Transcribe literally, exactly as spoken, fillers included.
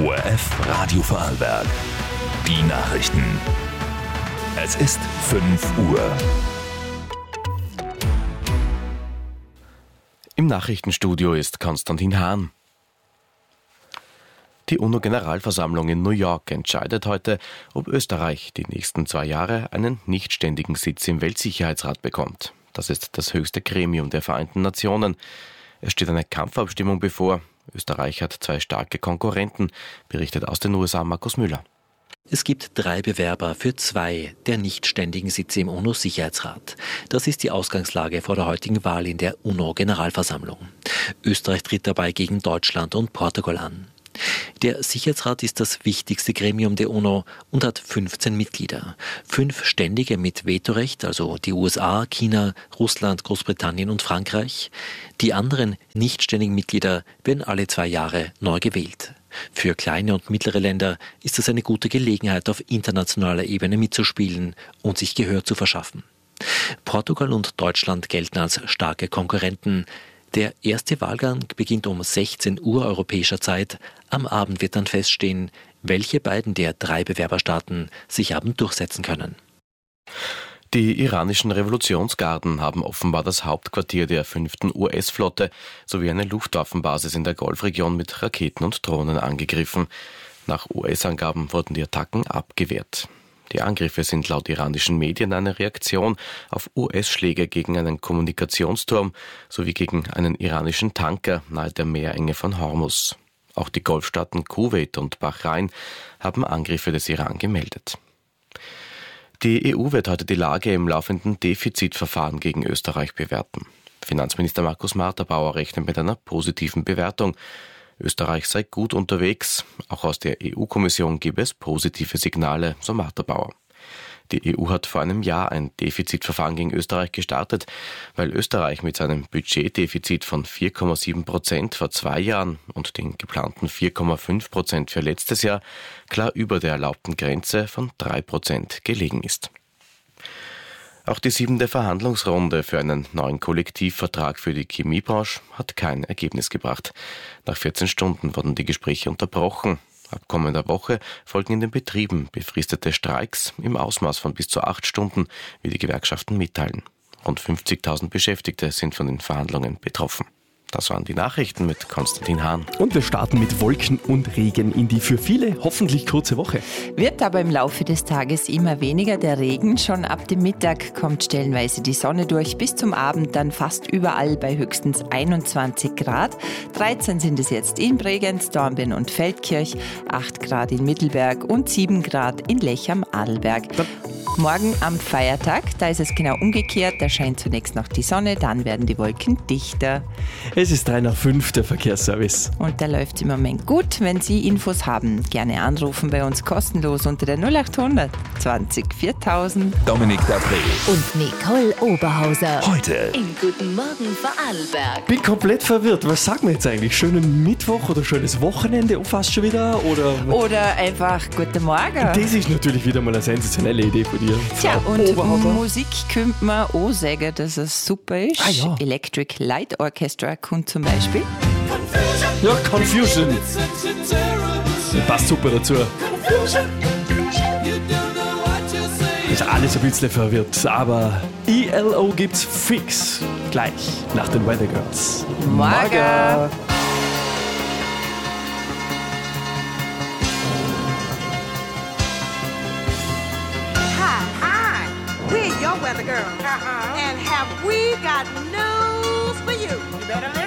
O R F Radio Vorarlberg. Die Nachrichten. Es ist fünf Uhr. Im Nachrichtenstudio ist Konstantin Hahn. Die UNO-Generalversammlung in New York entscheidet heute, ob Österreich die nächsten zwei Jahre einen nichtständigen Sitz im Weltsicherheitsrat bekommt. Das ist das höchste Gremium der Vereinten Nationen. Es steht eine Kampfabstimmung bevor. Österreich hat zwei starke Konkurrenten, berichtet aus den U S A Markus Müller. Es gibt drei Bewerber für zwei der nichtständigen Sitze im UNO-Sicherheitsrat. Das ist die Ausgangslage vor der heutigen Wahl in der UNO-Generalversammlung. Österreich tritt dabei gegen Deutschland und Portugal an. Der Sicherheitsrat ist das wichtigste Gremium der UNO und hat fünfzehn Mitglieder. Fünf Ständige mit Vetorecht, also die U S A, China, Russland, Großbritannien und Frankreich. Die anderen nichtständigen Mitglieder werden alle zwei Jahre neu gewählt. Für kleine und mittlere Länder ist das eine gute Gelegenheit, auf internationaler Ebene mitzuspielen und sich Gehör zu verschaffen. Portugal und Deutschland gelten als starke Konkurrenten. Der erste Wahlgang beginnt um sechzehn Uhr europäischer Zeit. Am Abend wird dann feststehen, welche beiden der drei Bewerberstaaten sich haben durchsetzen können. Die iranischen Revolutionsgarden haben offenbar das Hauptquartier der fünften U S-Flotte sowie eine Luftwaffenbasis in der Golfregion mit Raketen und Drohnen angegriffen. Nach U S-Angaben wurden die Attacken abgewehrt. Die Angriffe sind laut iranischen Medien eine Reaktion auf U S-Schläge gegen einen Kommunikationsturm sowie gegen einen iranischen Tanker nahe der Meerenge von Hormuz. Auch die Golfstaaten Kuwait und Bahrain haben Angriffe des Iran gemeldet. Die E U wird heute die Lage im laufenden Defizitverfahren gegen Österreich bewerten. Finanzminister Markus Marterbauer rechnet mit einer positiven Bewertung. Österreich sei gut unterwegs. Auch aus der E U-Kommission gebe es positive Signale, so Marterbauer. Die E U hat vor einem Jahr ein Defizitverfahren gegen Österreich gestartet, weil Österreich mit seinem Budgetdefizit von vier Komma sieben Prozent vor zwei Jahren und den geplanten vier Komma fünf Prozent für letztes Jahr klar über der erlaubten Grenze von drei Prozent gelegen ist. Auch die siebente Verhandlungsrunde für einen neuen Kollektivvertrag für die Chemiebranche hat kein Ergebnis gebracht. Nach vierzehn Stunden wurden die Gespräche unterbrochen. Ab kommender Woche folgen in den Betrieben befristete Streiks im Ausmaß von bis zu acht Stunden, wie die Gewerkschaften mitteilen. Rund fünfzigtausend Beschäftigte sind von den Verhandlungen betroffen. Das waren die Nachrichten mit Konstantin Hahn. Und wir starten mit Wolken und Regen in die für viele hoffentlich kurze Woche. Wird aber im Laufe des Tages immer weniger der Regen. Schon ab dem Mittag kommt stellenweise die Sonne durch. Bis zum Abend dann fast überall bei höchstens einundzwanzig Grad. dreizehn sind es jetzt in Bregenz, Dornbirn und Feldkirch, acht Grad in Mittelberg und sieben Grad in Lech am Adelberg. Morgen am Feiertag, da ist es genau umgekehrt. Da scheint zunächst noch die Sonne, dann werden die Wolken dichter. Es ist drei nach fünf, der Verkehrsservice. Und da läuft es im Moment gut. Wenn Sie Infos haben, gerne anrufen bei uns kostenlos unter der null acht hundert zwanzig viertausend. Dominik Dabré Und Nicole Oberhauser. heute Im Guten Morgen Vorarlberg. Bin komplett verwirrt. Was sagen wir jetzt eigentlich? Schönen Mittwoch oder schönes Wochenende? Oh, fast schon wieder? Oder? Oder einfach Guten Morgen. Das ist natürlich wieder mal eine sensationelle Idee von dir. Tja, Frau und Oberhauser. Musik könnte man auch sagen, dass es super ist. Ah, ja. Electric Light Orchestra kommt zum Beispiel. Ja, Confusion. Passt super dazu. Ist alles ein bisschen verwirrt, aber E L O gibt's fix gleich nach den Weather Girls. Morgen. Hi, hi. We're your weather girl. Uh-huh. And have we got news for you? You better listen.